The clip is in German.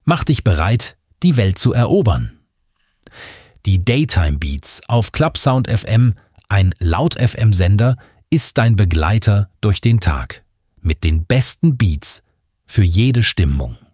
Mach dich bereit, die Welt zu erobern. Die Daytime Beats auf Clubsound FM, ein Laut-FM-Sender, ist dein Begleiter durch den Tag. Mit den besten Beats für jede Stimmung.